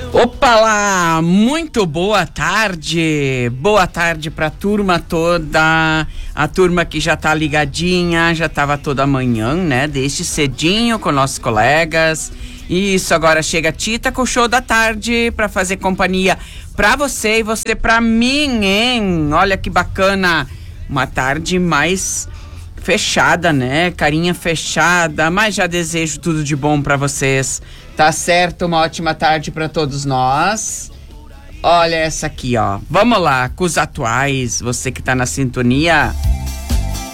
Opa lá, muito boa tarde pra turma toda, a turma que já tá ligadinha, já tava toda manhã, né, desde cedinho com nossos colegas. Isso, agora chega a Tita com o show da tarde pra fazer companhia pra você e você pra mim, hein? Olha que bacana, uma tarde mais fechada, né? Carinha fechada, mas já desejo tudo de bom pra vocês. Tá certo? Uma ótima tarde pra todos nós. Olha essa aqui, ó. Vamos lá, com os atuais, você que tá na sintonia.